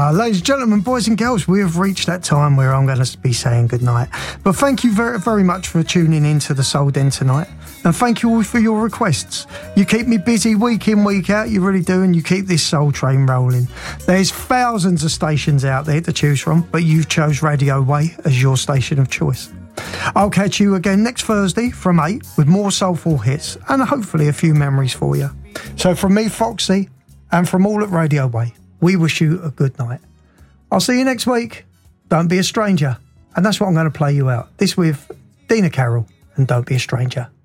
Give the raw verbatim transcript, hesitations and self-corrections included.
Uh, ladies and gentlemen, boys and girls, we have reached that time where I'm going to be saying goodnight. But thank you very, very much for tuning in to the Soul Den tonight. And thank you all for your requests. You keep me busy week in, week out, you really do, and you keep this soul train rolling. There's thousands of stations out there to choose from, but you've chose Radio Way as your station of choice. I'll catch you again next Thursday from eight with more soulful hits and hopefully a few memories for you. So from me, Foxy, and from all at Radio Way, we wish you a good night. I'll see you next week. Don't be a stranger. And that's what I'm going to play you out. This with Dina Carroll and Don't Be a Stranger.